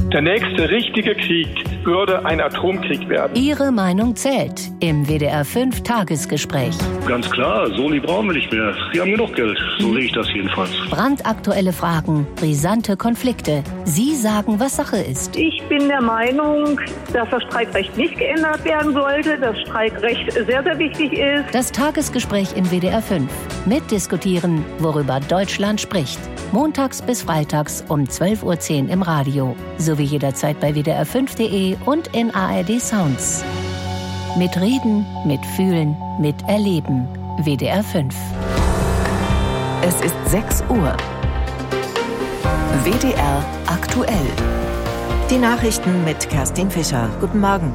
Der nächste richtige Krieg würde ein Atomkrieg werden. Ihre Meinung zählt im WDR 5 Tagesgespräch. Ganz klar, Soli brauchen wir nicht mehr. Sie haben genug Geld, so sehe ich das jedenfalls. Brandaktuelle Fragen, brisante Konflikte. Sie sagen, was Sache ist. Ich bin der Meinung, dass das Streikrecht nicht geändert werden sollte, dass Streikrecht sehr, sehr wichtig ist. Das Tagesgespräch im WDR 5. Mitdiskutieren, worüber Deutschland spricht. Montags bis freitags um 12:10 Uhr im Radio. Sowie jederzeit bei wdr5.de und in ARD Sounds. Mit Reden, mit Fühlen, mit Erleben. WDR 5. Es ist 6 Uhr. WDR aktuell. Die Nachrichten mit Kerstin Fischer. Guten Morgen.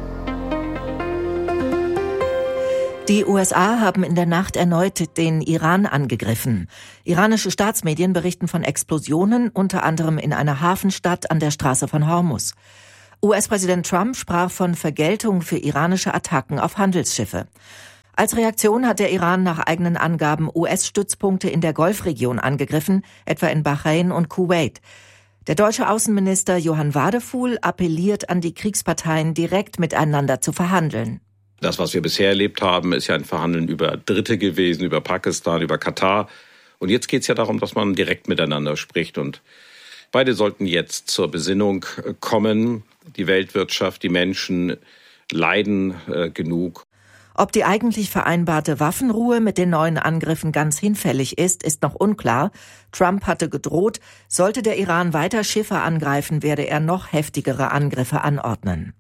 Die USA haben in der Nacht erneut den Iran angegriffen. Iranische Staatsmedien berichten von Explosionen, unter anderem in einer Hafenstadt an der Straße von Hormuz. US-Präsident Trump sprach von Vergeltung für iranische Attacken auf Handelsschiffe. Als Reaktion hat der Iran nach eigenen Angaben US-Stützpunkte in der Golfregion angegriffen, etwa in Bahrain und Kuwait. Der deutsche Außenminister Johann Wadefuhl appelliert an die Kriegsparteien, direkt miteinander zu verhandeln. Das, was wir bisher erlebt haben, ist ja ein Verhandeln über Dritte gewesen, über Pakistan, über Katar. Und jetzt geht es ja darum, dass man direkt miteinander spricht. Und beide sollten jetzt zur Besinnung kommen. Die Weltwirtschaft, die Menschen leiden genug. Ob die eigentlich vereinbarte Waffenruhe mit den neuen Angriffen ganz hinfällig ist, ist noch unklar. Trump hatte gedroht, sollte der Iran weiter Schiffe angreifen, werde er noch heftigere Angriffe anordnen.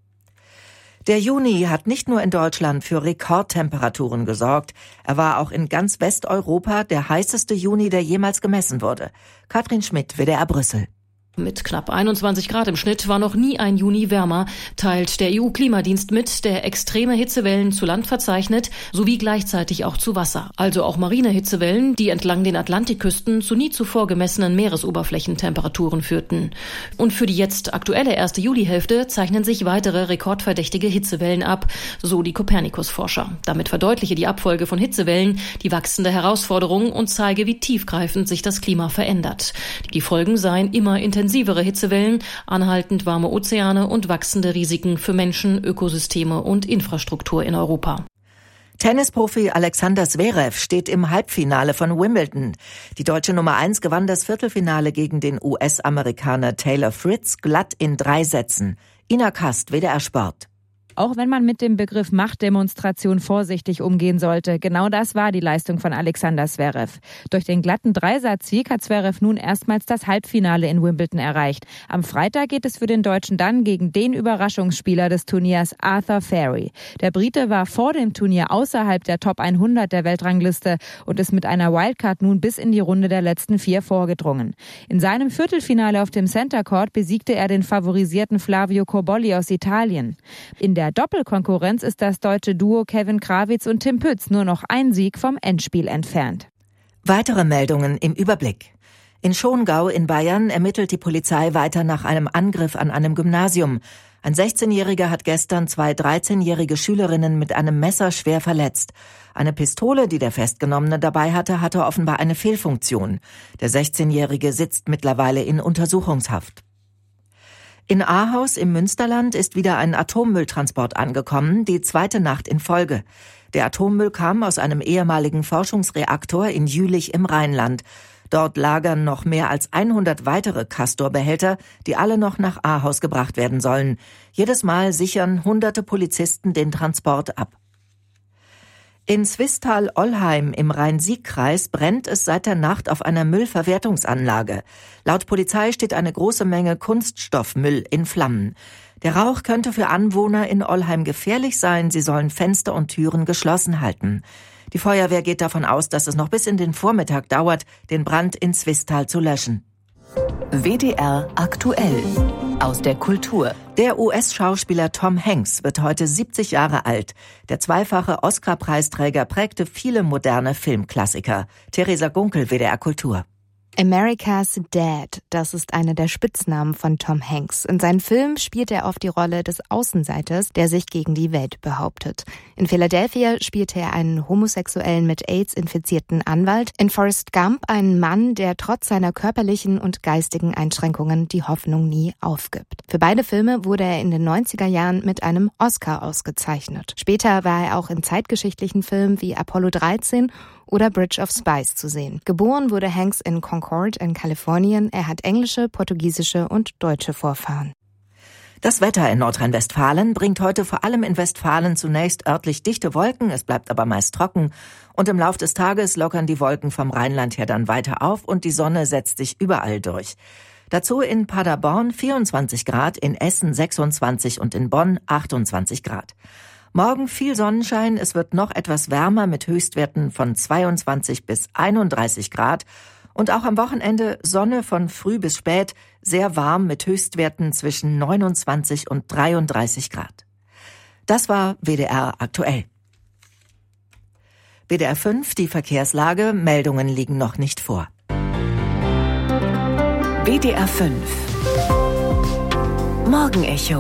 Der Juni hat nicht nur in Deutschland für Rekordtemperaturen gesorgt. Er war auch in ganz Westeuropa der heißeste Juni, der jemals gemessen wurde. Katrin Schmidt, WDR Brüssel. Mit knapp 21 Grad im Schnitt war noch nie ein Juni wärmer, teilt der EU-Klimadienst mit, der extreme Hitzewellen zu Land verzeichnet, sowie gleichzeitig auch zu Wasser. Also auch marine Hitzewellen, die entlang den Atlantikküsten zu nie zuvor gemessenen Meeresoberflächentemperaturen führten. Und für die jetzt aktuelle erste Julihälfte zeichnen sich weitere rekordverdächtige Hitzewellen ab, so die Copernicus-Forscher. Damit verdeutliche die Abfolge von Hitzewellen die wachsende Herausforderung und zeige, wie tiefgreifend sich das Klima verändert. Die Folgen seien immer intensivere Hitzewellen, anhaltend warme Ozeane und wachsende Risiken für Menschen, Ökosysteme und Infrastruktur in Europa. Tennisprofi Alexander Zverev steht im Halbfinale von Wimbledon. Die deutsche Nummer 1 gewann das Viertelfinale gegen den US-Amerikaner Taylor Fritz glatt in 3 Sätzen. Ina Kast, WDR Sport. Auch wenn man mit dem Begriff Machtdemonstration vorsichtig umgehen sollte, genau das war die Leistung von Alexander Zverev. Durch den glatten Dreisatzsieg hat Zverev nun erstmals das Halbfinale in Wimbledon erreicht. Am Freitag geht es für den Deutschen dann gegen den Überraschungsspieler des Turniers, Arthur Fari. Der Brite war vor dem Turnier außerhalb der Top 100 der Weltrangliste und ist mit einer Wildcard nun bis in die Runde der letzten 4 vorgedrungen. In seinem Viertelfinale auf dem Center Court besiegte er den favorisierten Flavio Cobolli aus Italien. In der Doppelkonkurrenz ist das deutsche Duo Kevin Krawitz und Tim Pütz nur noch ein Sieg vom Endspiel entfernt. Weitere Meldungen im Überblick. In Schongau in Bayern ermittelt die Polizei weiter nach einem Angriff an einem Gymnasium. Ein 16-Jähriger hat gestern 2 13-jährige Schülerinnen mit einem Messer schwer verletzt. Eine Pistole, die der Festgenommene dabei hatte, hatte offenbar eine Fehlfunktion. Der 16-Jährige sitzt mittlerweile in Untersuchungshaft. In Ahaus im Münsterland ist wieder ein Atommülltransport angekommen, die 2. Nacht in Folge. Der Atommüll kam aus einem ehemaligen Forschungsreaktor in Jülich im Rheinland. Dort lagern noch mehr als 100 weitere Castor-Behälter, die alle noch nach Ahaus gebracht werden sollen. Jedes Mal sichern hunderte Polizisten den Transport ab. In Swisttal-Ollheim im Rhein-Sieg-Kreis brennt es seit der Nacht auf einer Müllverwertungsanlage. Laut Polizei steht eine große Menge Kunststoffmüll in Flammen. Der Rauch könnte für Anwohner in Ollheim gefährlich sein. Sie sollen Fenster und Türen geschlossen halten. Die Feuerwehr geht davon aus, dass es noch bis in den Vormittag dauert, den Brand in Swisttal zu löschen. WDR aktuell. Aus der Kultur. Der US-Schauspieler Tom Hanks wird heute 70 Jahre alt. Der zweifache Oscar-Preisträger prägte viele moderne Filmklassiker. Theresa Gunkel, WDR Kultur. America's Dad, das ist einer der Spitznamen von Tom Hanks. In seinen Filmen spielt er oft die Rolle des Außenseiters, der sich gegen die Welt behauptet. In Philadelphia spielte er einen homosexuellen mit AIDS infizierten Anwalt. In Forrest Gump einen Mann, der trotz seiner körperlichen und geistigen Einschränkungen die Hoffnung nie aufgibt. Für beide Filme wurde er in den 90er Jahren mit einem Oscar ausgezeichnet. Später war er auch in zeitgeschichtlichen Filmen wie Apollo 13 oder Bridge of Spies zu sehen. Geboren wurde Hanks in Concord in Kalifornien. Er hat englische, portugiesische und deutsche Vorfahren. Das Wetter in Nordrhein-Westfalen bringt heute vor allem in Westfalen zunächst örtlich dichte Wolken, es bleibt aber meist trocken. Und im Lauf des Tages lockern die Wolken vom Rheinland her dann weiter auf und die Sonne setzt sich überall durch. Dazu in Paderborn 24 Grad, in Essen 26 und in Bonn 28 Grad. Morgen viel Sonnenschein, es wird noch etwas wärmer mit Höchstwerten von 22 bis 31 Grad. Und auch am Wochenende Sonne von früh bis spät, sehr warm mit Höchstwerten zwischen 29 und 33 Grad. Das war WDR aktuell. WDR 5, die Verkehrslage, Meldungen liegen noch nicht vor. WDR 5 Morgenecho.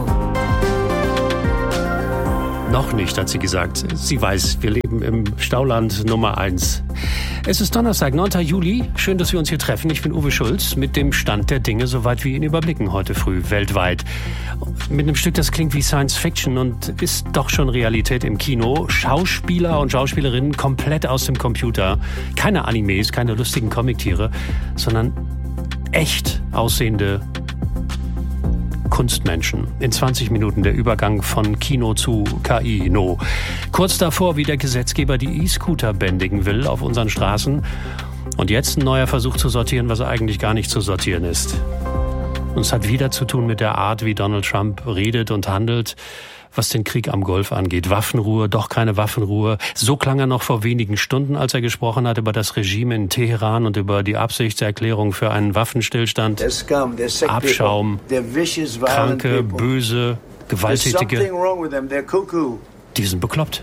Noch nicht, hat sie gesagt. Sie weiß, wir leben im Stauland Nummer 1. Es ist Donnerstag, 9. Juli. Schön, dass wir uns hier treffen. Ich bin Uwe Schulz mit dem Stand der Dinge, soweit wir ihn überblicken heute früh weltweit. Mit einem Stück, das klingt wie Science Fiction und ist doch schon Realität im Kino. Schauspieler und Schauspielerinnen komplett aus dem Computer. Keine Animes, keine lustigen Comictiere, sondern echt aussehende Kunstmenschen. In 20 Minuten der Übergang von Kino zu KI. Kurz davor, wie der Gesetzgeber die E-Scooter bändigen will auf unseren Straßen. Und jetzt ein neuer Versuch zu sortieren, was eigentlich gar nicht zu sortieren ist. Und es hat wieder zu tun mit der Art, wie Donald Trump redet und handelt, was den Krieg am Golf angeht. Waffenruhe, doch keine Waffenruhe. So klang er noch vor wenigen Stunden, als er gesprochen hat über das Regime in Teheran und über die Absichtserklärung für einen Waffenstillstand. Abschaum, kranke, böse, gewalttätige. Die sind bekloppt.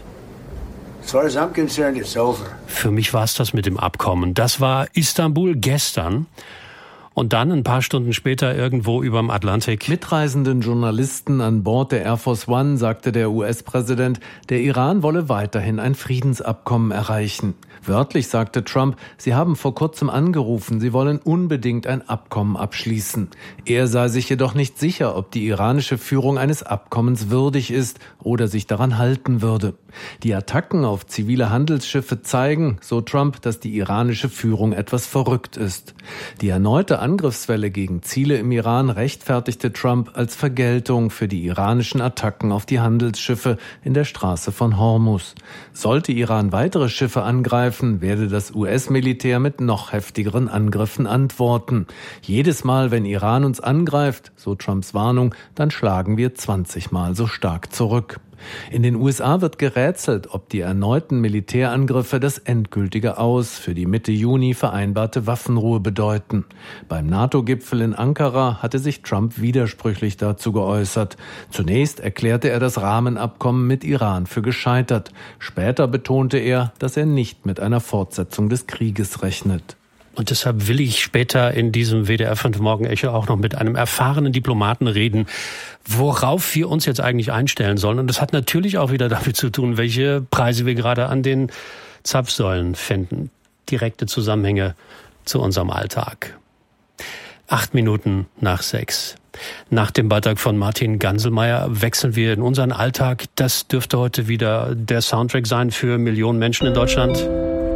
Für mich war es das mit dem Abkommen. Das war Istanbul gestern. Und dann ein paar Stunden später irgendwo überm Atlantik. Mitreisenden Journalisten an Bord der Air Force One sagte der US-Präsident, der Iran wolle weiterhin ein Friedensabkommen erreichen. Wörtlich sagte Trump, sie haben vor kurzem angerufen, sie wollen unbedingt ein Abkommen abschließen. Er sei sich jedoch nicht sicher, ob die iranische Führung eines Abkommens würdig ist oder sich daran halten würde. Die Attacken auf zivile Handelsschiffe zeigen, so Trump, dass die iranische Führung etwas verrückt ist. Die erneute Angriffswelle gegen Ziele im Iran rechtfertigte Trump als Vergeltung für die iranischen Attacken auf die Handelsschiffe in der Straße von Hormuz. Sollte Iran weitere Schiffe angreifen, werde das US-Militär mit noch heftigeren Angriffen antworten. Jedes Mal, wenn Iran uns angreift, so Trumps Warnung, dann schlagen wir 20 Mal so stark zurück. In den USA wird gerätselt, ob die erneuten Militärangriffe das endgültige Aus für die Mitte Juni vereinbarte Waffenruhe bedeuten. Beim NATO-Gipfel in Ankara hatte sich Trump widersprüchlich dazu geäußert. Zunächst erklärte er das Rahmenabkommen mit Iran für gescheitert. Später betonte er, dass er nicht mit einer Fortsetzung des Krieges rechnet. Und deshalb will ich später in diesem WDR 5 Morgenecho auch noch mit einem erfahrenen Diplomaten reden, worauf wir uns jetzt eigentlich einstellen sollen. Und das hat natürlich auch wieder damit zu tun, welche Preise wir gerade an den Zapfsäulen finden. Direkte Zusammenhänge zu unserem Alltag. 8 Minuten nach 6. Nach dem Beitrag von Martin Ganselmeier wechseln wir in unseren Alltag. Das dürfte heute wieder der Soundtrack sein für Millionen Menschen in Deutschland.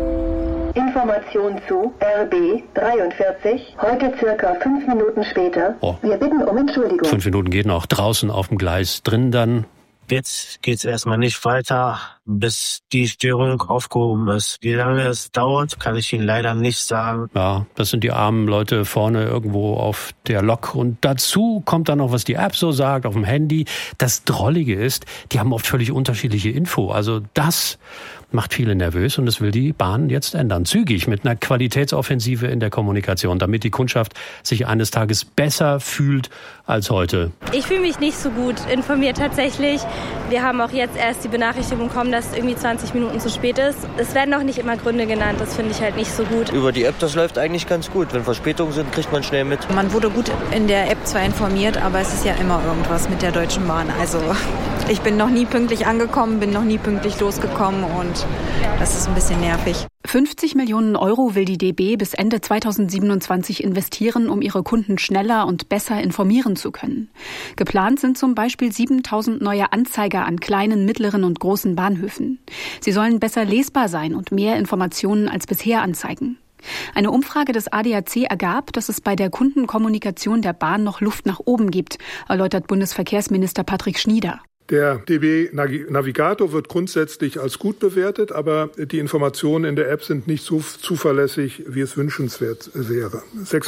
Information zu RB 43, heute circa 5 Minuten später. Wir bitten um Entschuldigung. 5 Minuten geht noch. Draußen auf dem Gleis, drin dann. Jetzt geht's erstmal nicht weiter, bis die Störung aufgehoben ist. Wie lange es dauert, kann ich Ihnen leider nicht sagen. Ja, das sind die armen Leute vorne irgendwo auf der Lok. Und dazu kommt dann noch, was die App so sagt, auf dem Handy. Das Drollige ist, die haben oft völlig unterschiedliche Info. Also das, macht viele nervös und das will die Bahn jetzt ändern. Zügig mit einer Qualitätsoffensive in der Kommunikation, damit die Kundschaft sich eines Tages besser fühlt als heute. Ich fühle mich nicht so gut informiert tatsächlich. Wir haben auch jetzt erst die Benachrichtigung bekommen, dass es irgendwie 20 Minuten zu spät ist. Es werden auch nicht immer Gründe genannt, das finde ich halt nicht so gut. Über die App, das läuft eigentlich ganz gut. Wenn Verspätungen sind, kriegt man schnell mit. Man wurde gut in der App zwar informiert, aber es ist ja immer irgendwas mit der Deutschen Bahn. Also ich bin noch nie pünktlich angekommen, bin noch nie pünktlich losgekommen und das ist ein bisschen nervig. 50 Millionen Euro will die DB bis Ende 2027 investieren, um ihre Kunden schneller und besser informieren zu können. Geplant sind zum Beispiel 7.000 neue Anzeiger an kleinen, mittleren und großen Bahnhöfen. Sie sollen besser lesbar sein und mehr Informationen als bisher anzeigen. Eine Umfrage des ADAC ergab, dass es bei der Kundenkommunikation der Bahn noch Luft nach oben gibt, erläutert Bundesverkehrsminister Patrick Schnieder. Der DB Navigator wird grundsätzlich als gut bewertet, aber die Informationen in der App sind nicht so zuverlässig, wie es wünschenswert wäre.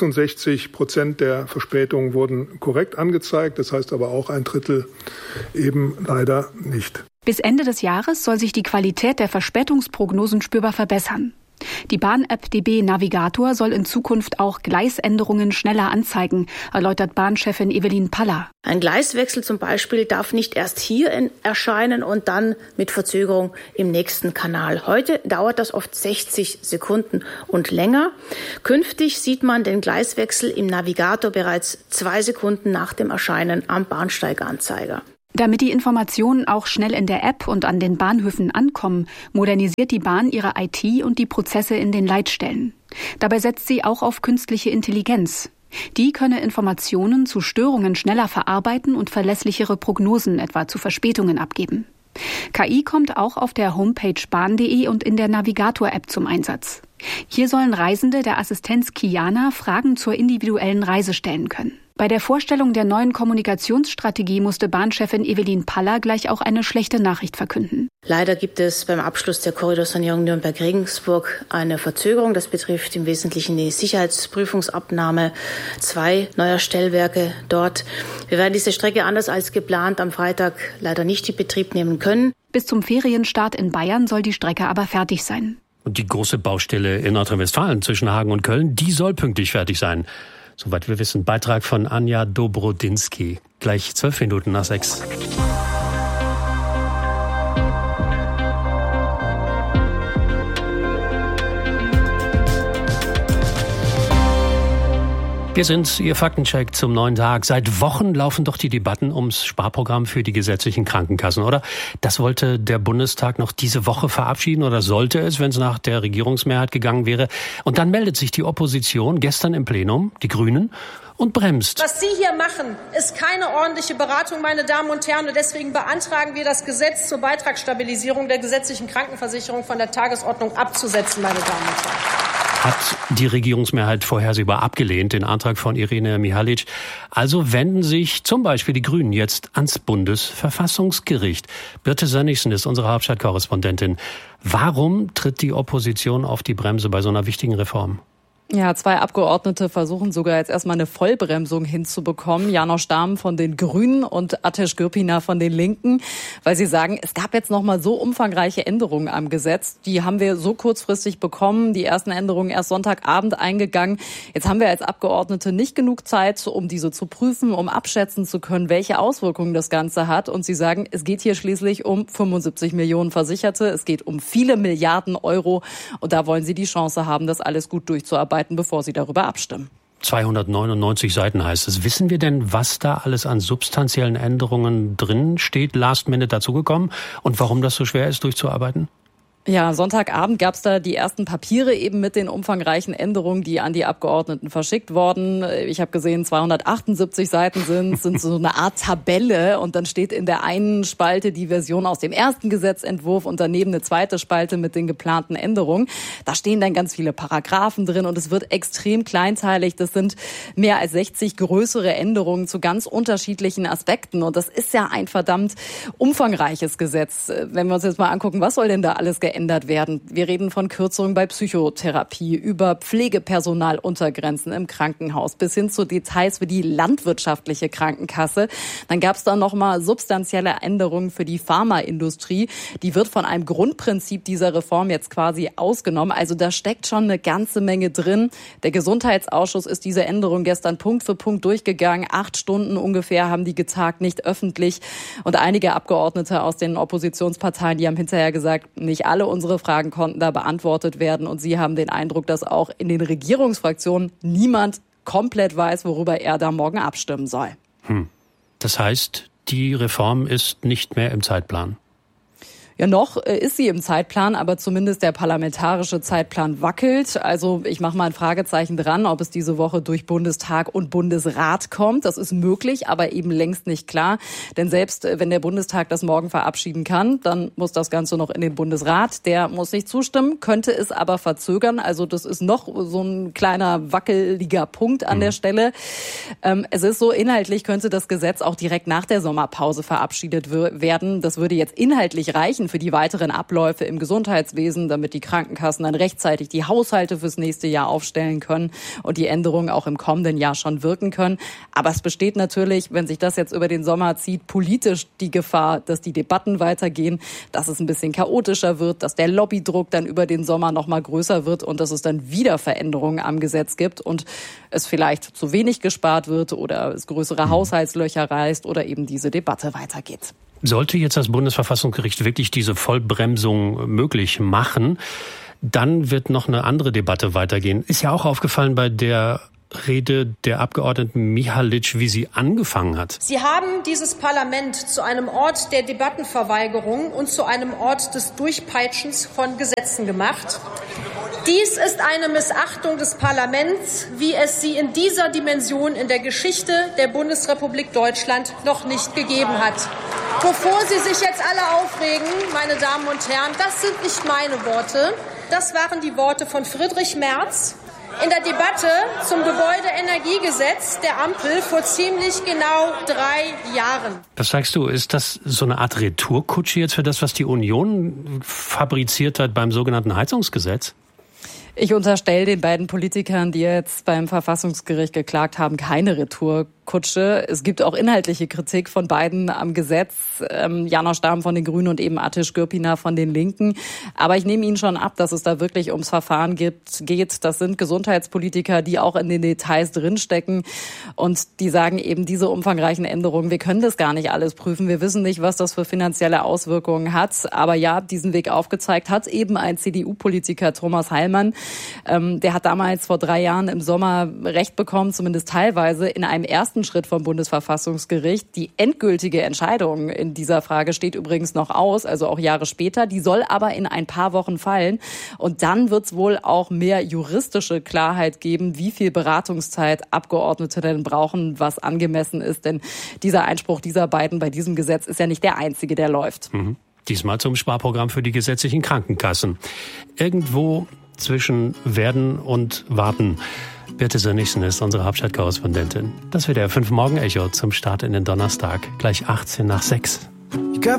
66% der Verspätungen wurden korrekt angezeigt, das heißt aber auch 1/3 eben leider nicht. Bis Ende des Jahres soll sich die Qualität der Verspätungsprognosen spürbar verbessern. Die Bahn-App DB Navigator soll in Zukunft auch Gleisänderungen schneller anzeigen, erläutert Bahnchefin Evelyn Paller. Ein Gleiswechsel zum Beispiel darf nicht erst hier erscheinen und dann mit Verzögerung im nächsten Kanal. Heute dauert das oft 60 Sekunden und länger. Künftig sieht man den Gleiswechsel im Navigator bereits 2 Sekunden nach dem Erscheinen am Bahnsteiganzeiger. Damit die Informationen auch schnell in der App und an den Bahnhöfen ankommen, modernisiert die Bahn ihre IT und die Prozesse in den Leitstellen. Dabei setzt sie auch auf künstliche Intelligenz. Die könne Informationen zu Störungen schneller verarbeiten und verlässlichere Prognosen etwa zu Verspätungen abgeben. KI kommt auch auf der Homepage bahn.de und in der Navigator-App zum Einsatz. Hier sollen Reisende der Assistenz Kiana Fragen zur individuellen Reise stellen können. Bei der Vorstellung der neuen Kommunikationsstrategie musste Bahnchefin Evelyn Paller gleich auch eine schlechte Nachricht verkünden. Leider gibt es beim Abschluss der Korridorsanierung Nürnberg-Regensburg eine Verzögerung. Das betrifft im Wesentlichen die Sicherheitsprüfungsabnahme 2 neuer Stellwerke dort. Wir werden diese Strecke anders als geplant am Freitag leider nicht in Betrieb nehmen können. Bis zum Ferienstart in Bayern soll die Strecke aber fertig sein. Und die große Baustelle in Nordrhein-Westfalen zwischen Hagen und Köln, die soll pünktlich fertig sein. Soweit wir wissen. Beitrag von Anja Dobrodinsky. Gleich 12 Minuten nach 6. Wir sind Ihr Faktencheck zum neuen Tag. Seit Wochen laufen doch die Debatten ums Sparprogramm für die gesetzlichen Krankenkassen, oder? Das wollte der Bundestag noch diese Woche verabschieden oder sollte es, wenn es nach der Regierungsmehrheit gegangen wäre. Und dann meldet sich die Opposition gestern im Plenum, die Grünen, und bremst. Was Sie hier machen, ist keine ordentliche Beratung, meine Damen und Herren. Und deswegen beantragen wir, das Gesetz zur Beitragsstabilisierung der gesetzlichen Krankenversicherung von der Tagesordnung abzusetzen, meine Damen und Herren. Hat die Regierungsmehrheit vorhersehbar abgelehnt, den Antrag von Irene Mihalic. Also wenden sich zum Beispiel die Grünen jetzt ans Bundesverfassungsgericht. Birte Sönnigsen ist unsere Hauptstadtkorrespondentin. Warum tritt die Opposition auf die Bremse bei so einer wichtigen Reform? Ja, 2 Abgeordnete versuchen sogar jetzt erstmal eine Vollbremsung hinzubekommen. Janosch Dahm von den Grünen und Ateş Gürpınar von den Linken, weil sie sagen, es gab jetzt noch mal so umfangreiche Änderungen am Gesetz. Die haben wir so kurzfristig bekommen. Die ersten Änderungen erst Sonntagabend eingegangen. Jetzt haben wir als Abgeordnete nicht genug Zeit, um diese zu prüfen, um abschätzen zu können, welche Auswirkungen das Ganze hat. Und sie sagen, es geht hier schließlich um 75 Millionen Versicherte. Es geht um viele Milliarden Euro. Und da wollen sie die Chance haben, das alles gut durchzuarbeiten, bevor sie darüber abstimmen. 299 Seiten heißt es. Wissen wir denn, was da alles an substanziellen Änderungen drin steht, last minute dazugekommen und warum das so schwer ist, durchzuarbeiten? Ja, Sonntagabend gab es da die ersten Papiere eben mit den umfangreichen Änderungen, die an die Abgeordneten verschickt wurden. Ich habe gesehen, 278 Seiten sind so eine Art Tabelle und dann steht in der einen Spalte die Version aus dem ersten Gesetzentwurf und daneben eine zweite Spalte mit den geplanten Änderungen. Da stehen dann ganz viele Paragraphen drin und es wird extrem kleinteilig. Das sind mehr als 60 größere Änderungen zu ganz unterschiedlichen Aspekten und das ist ja ein verdammt umfangreiches Gesetz. Wenn wir uns jetzt mal angucken, was soll denn da alles geändert geändert werden. Wir reden von Kürzungen bei Psychotherapie, über Pflegepersonaluntergrenzen im Krankenhaus bis hin zu Details für die landwirtschaftliche Krankenkasse. Dann gab es dann nochmal substanzielle Änderungen für die Pharmaindustrie. Die wird von einem Grundprinzip dieser Reform jetzt quasi ausgenommen. Also da steckt schon eine ganze Menge drin. Der Gesundheitsausschuss ist diese Änderung gestern Punkt für Punkt durchgegangen. 8 Stunden ungefähr haben die getagt, nicht öffentlich. Und einige Abgeordnete aus den Oppositionsparteien, die haben hinterher gesagt, nicht alle unsere Fragen konnten da beantwortet werden. Und sie haben den Eindruck, dass auch in den Regierungsfraktionen niemand komplett weiß, worüber er da morgen abstimmen soll. Das heißt, die Reform ist nicht mehr im Zeitplan. Ja, noch ist sie im Zeitplan, aber zumindest der parlamentarische Zeitplan wackelt. Also ich mache mal ein Fragezeichen dran, ob es diese Woche durch Bundestag und Bundesrat kommt. Das ist möglich, aber eben längst nicht klar. Denn selbst wenn der Bundestag das morgen verabschieden kann, dann muss das Ganze noch in den Bundesrat. Der muss nicht zustimmen, könnte es aber verzögern. Also das ist noch so ein kleiner wackeliger Punkt an der Stelle. Es ist so, inhaltlich könnte das Gesetz auch direkt nach der Sommerpause verabschiedet werden. Das würde jetzt inhaltlich reichen für die weiteren Abläufe im Gesundheitswesen, damit die Krankenkassen dann rechtzeitig die Haushalte fürs nächste Jahr aufstellen können und die Änderungen auch im kommenden Jahr schon wirken können. Aber es besteht natürlich, wenn sich das jetzt über den Sommer zieht, politisch die Gefahr, dass die Debatten weitergehen, dass es ein bisschen chaotischer wird, dass der Lobbydruck dann über den Sommer noch mal größer wird und dass es dann wieder Veränderungen am Gesetz gibt und es vielleicht zu wenig gespart wird oder es größere Haushaltslöcher reißt oder eben diese Debatte weitergeht. Sollte jetzt das Bundesverfassungsgericht wirklich diese Vollbremsung möglich machen, dann wird noch eine andere Debatte weitergehen. Ist ja auch aufgefallen bei der Rede der Abgeordneten Mihalic, wie sie angefangen hat. Sie haben dieses Parlament zu einem Ort der Debattenverweigerung und zu einem Ort des Durchpeitschens von Gesetzen gemacht. Dies ist eine Missachtung des Parlaments, wie es sie in dieser Dimension in der Geschichte der Bundesrepublik Deutschland noch nicht gegeben hat. Bevor Sie sich jetzt alle aufregen, meine Damen und Herren, das sind nicht meine Worte. Das waren die Worte von Friedrich Merz in der Debatte zum Gebäudeenergiegesetz der Ampel vor ziemlich genau 3 Jahren. Was sagst du, ist das so eine Art Retourkutsche jetzt für das, was die Union fabriziert hat beim sogenannten Heizungsgesetz? Ich unterstelle den beiden Politikern, die jetzt beim Verfassungsgericht geklagt haben, keine Retourkutsche. Es gibt auch inhaltliche Kritik von beiden am Gesetz. Janosch Dahm von den Grünen und eben Atish Gürpiner von den Linken. Aber ich nehme Ihnen schon ab, dass es da wirklich ums Verfahren geht. Das sind Gesundheitspolitiker, die auch in den Details drinstecken. Und die sagen eben, diese umfangreichen Änderungen, wir können das gar nicht alles prüfen. Wir wissen nicht, was das für finanzielle Auswirkungen hat. Aber ja, diesen Weg aufgezeigt hat eben ein CDU-Politiker, Thomas Heilmann. Der hat damals vor 3 Jahren im Sommer Recht bekommen, zumindest teilweise, in einem ersten Schritt vom Bundesverfassungsgericht. Die endgültige Entscheidung in dieser Frage steht übrigens noch aus, also auch Jahre später. Die soll aber in ein paar Wochen fallen. Und dann wird es wohl auch mehr juristische Klarheit geben, wie viel Beratungszeit Abgeordnete denn brauchen, was angemessen ist. Denn dieser Einspruch dieser beiden bei diesem Gesetz ist ja nicht der einzige, der läuft. Diesmal zum Sparprogramm für die gesetzlichen Krankenkassen. Irgendwo zwischen Werden und Warten. Birte Sönnigsen ist unsere Hauptstadtkorrespondentin. Das wird der 5 Morgen Echo zum Start in den Donnerstag. Gleich 18 nach 6.